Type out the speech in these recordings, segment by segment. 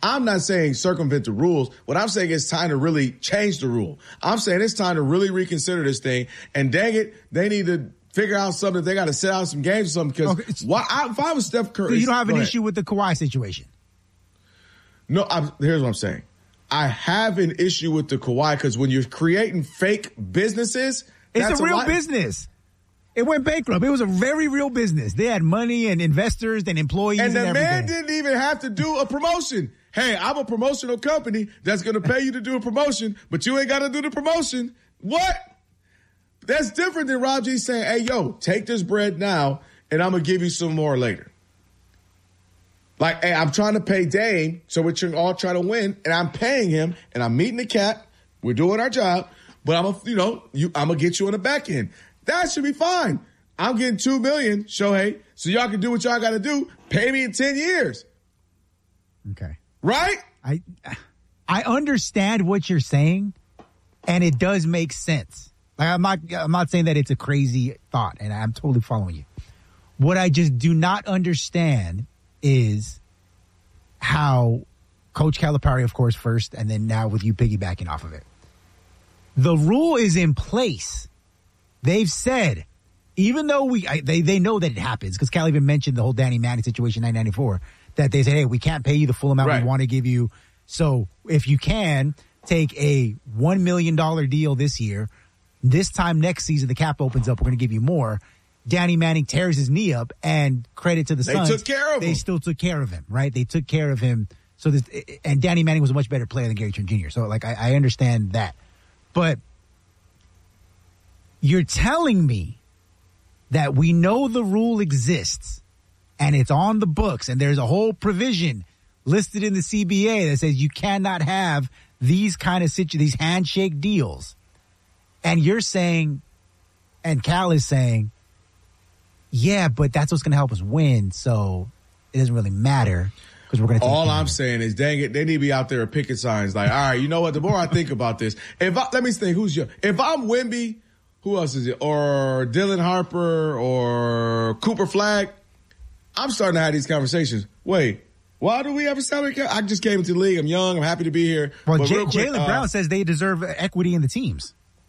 I'm not saying circumvent the rules. What I'm saying is time to really change the rule. I'm saying it's time to really reconsider this thing. And dang it, they need to figure out something. They got to set out some games or something. Because if I was Steph Curry. So you don't have an issue with the Kawhi situation? No, here's what I'm saying. I have an issue with the Kawhi because when you're creating fake businesses, it's a real business. It went bankrupt. It was a very real business. They had money and investors and employees and everything. And the man didn't even have to do a promotion. Hey, I'm a promotional company that's going to pay you to do a promotion, but you ain't got to do the promotion. What? That's different than Rob G saying, hey, yo, take this bread now, and I'm going to give you some more later. Like, hey, I'm trying to pay Dame, so we're all trying to win, and I'm paying him, and I'm meeting the cap. We're doing our job, but I'm gonna get you on the back end. That should be fine. I'm getting $2 million, Shohei, so y'all can do what y'all got to do. Pay me in 10 years. Okay. Right? I understand what you're saying, and it does make sense. Like I'm not saying that it's a crazy thought, and I'm totally following you. What I just do not understand is how Coach Calipari, of course, first, and then now with you piggybacking off of it. The rule is in place. They've said, even though they know that it happens, because Cal even mentioned the whole Danny Manning situation in 1994, that they said, hey, we can't pay you the full amount we want to give you. So if you can, take a $1 million deal this year. This time next season, the cap opens up. We're going to give you more. Danny Manning tears his knee up, and credit to the Suns. They took care of him. They still took care of him, right? They took care of him. So and Danny Manning was a much better player than Gary Trent Jr. So, like, I understand that. But you're telling me that we know the rule exists, and it's on the books, and there's a whole provision listed in the CBA that says you cannot have these kind of these handshake deals. And you're saying, and Cal is saying, yeah, but that's what's going to help us win, so it doesn't really matter because we're going to. All I'm saying is, dang it, they need to be out there with picket signs. Like, all right, you know what? The more I think about this, let me think. If I'm Wemby, who else is it? Or Dylan Harper or Cooper Flagg? I'm starting to have these conversations. Wait, why do we have a salary cap? I just came into the league. I'm young. I'm happy to be here. Well, Jaylen Brown says they deserve equity in the teams.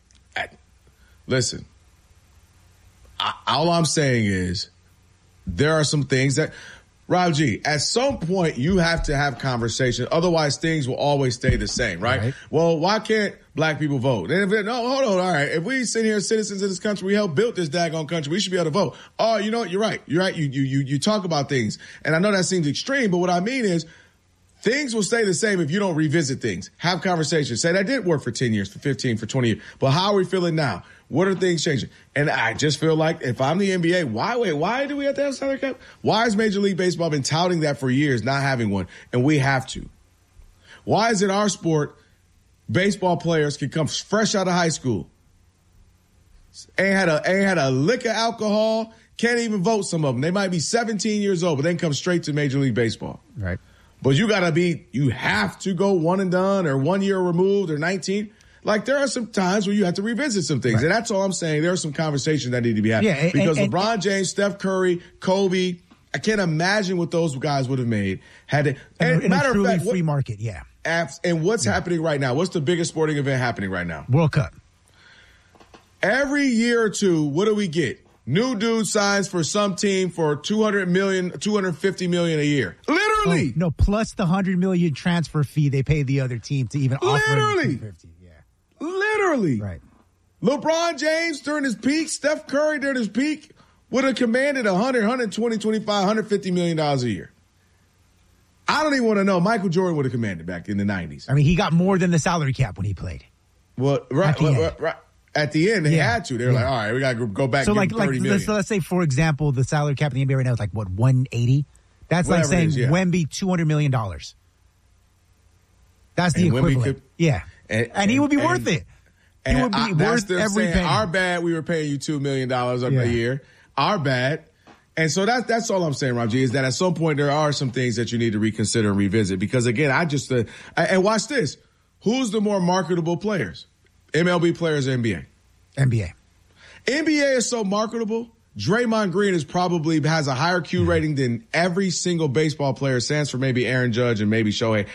Listen. All I'm saying is there are some things that, Rob G, at some point you have to have conversation. Otherwise, things will always stay the same, right? Well, why can't black people vote? No, hold on. All right. If we sit here as citizens of this country, we helped build this daggone country, we should be able to vote. Oh, you know what? You're right. You talk about things. And I know that seems extreme, but what I mean is things will stay the same if you don't revisit things. Have conversations. Say that did work for 10 years, for 15, for 20 years. But how are we feeling now? What are things changing? And I just feel like if I'm the NBA, why do we have to have a salary cap? Why has Major League Baseball been touting that for years, not having one? And we have to. Why is it our sport, baseball players can come fresh out of high school, ain't had a lick of alcohol, can't even vote, some of them. They might be 17 years old, but they can come straight to Major League Baseball. Right. But you have to go one and done or 1 year removed or 19. Like, there are some times where you have to revisit some things. Right. And that's all I'm saying. There are some conversations that need to be had. Yeah, because LeBron James, Steph Curry, Kobe, I can't imagine what those guys would have made. In a truly free market, yeah. And what's happening right now? What's the biggest sporting event happening right now? World Cup. Every year or two, what do we get? New dude signs for some team for $200 million, $250 million a year. Literally. No, plus the $100 million transfer fee they pay the other team to even offer Literally. $250. Literally. Right. LeBron James during his peak, Steph Curry during his peak would have commanded $100, $120, $25, $150 million a year. I don't even want to know. Michael Jordan would have commanded back in the 90s. I mean, he got more than the salary cap when he played. Well, right. At the end, they had to. They were like, all right, we got to go back and give him $30 million. So let's say, for example, the salary cap in the NBA right now is like, what, 180? That's whatever like saying Wemby $200 million. That's the equivalent. And he would be worth it. He would be worth every penny. Our bad, we were paying you $2 million a year. Our bad. And so that's all I'm saying, Rob G, is that at some point there are some things that you need to reconsider and revisit. Because, again, and watch this. Who's the more marketable players? MLB players or NBA? NBA. NBA is so marketable. Draymond Green has a higher Q rating than every single baseball player, sans for maybe Aaron Judge and maybe Shohei.